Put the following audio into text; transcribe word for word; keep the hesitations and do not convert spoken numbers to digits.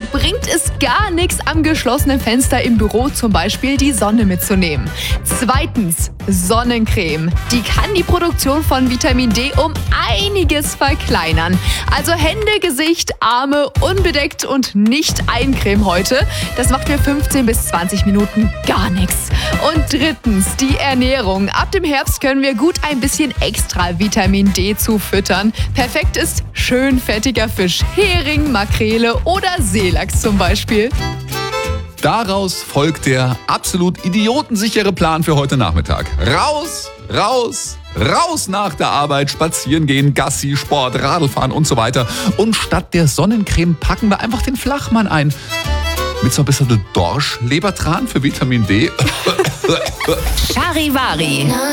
bringt es gar nichts, am geschlossenen Fenster im Büro zum Beispiel die Sonne mitzunehmen. Zweitens, Sonnencreme. Die kann die Produktion von Vitamin D um einiges verkleinern. Also Hände, Gesicht, Arme unbedeckt und nicht eincremen heute. Das macht für fünfzehn bis zwanzig Minuten gar nichts. Und drittens, die Ernährung. Ab dem Herbst können wir gut ein bisschen extra Vitamin D zufüttern. Perfekt ist schön fettiger Fisch, Hering, Makrele oder Seelachs zum Beispiel. Daraus folgt der absolut idiotensichere Plan für heute Nachmittag. Raus, raus, raus nach der Arbeit, spazieren gehen, Gassi, Sport, Radlfahren und so weiter. Und statt der Sonnencreme packen wir einfach den Flachmann ein. Mit so ein bisschen Dorsch, Lebertran für Vitamin D. Charivari.